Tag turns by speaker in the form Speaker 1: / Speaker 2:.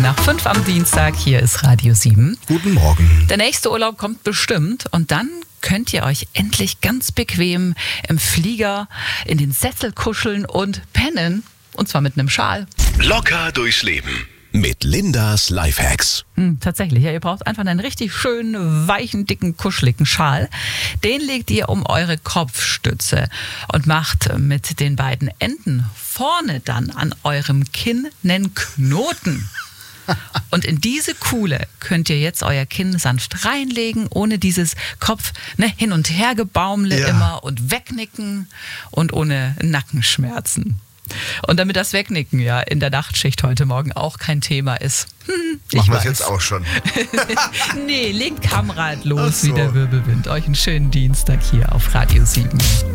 Speaker 1: nach 5 am Dienstag. Hier ist Radio 7.
Speaker 2: Guten Morgen.
Speaker 1: Der nächste Urlaub kommt bestimmt und dann könnt ihr euch endlich ganz bequem im Flieger in den Sessel kuscheln und pennen. Und zwar mit einem Schal.
Speaker 3: Locker durchs Leben mit Lindas Lifehacks.
Speaker 1: Tatsächlich, ja, ihr braucht einfach einen richtig schönen, weichen, dicken, kuscheligen Schal. Den legt ihr um eure Kopfstütze und macht mit den beiden Enden vorne dann an eurem Kinn einen Knoten. Und in diese Kuhle könnt ihr jetzt euer Kinn sanft reinlegen, ohne dieses Kopf hin und her gebaumle immer und wegnicken und ohne Nackenschmerzen. Und damit das Wegnicken ja in der Nachtschicht heute Morgen auch kein Thema ist.
Speaker 2: Machen wir es jetzt auch schon.
Speaker 1: Nee, legt Kamrad los wie der Wirbelwind. Euch einen schönen Dienstag hier auf Radio 7.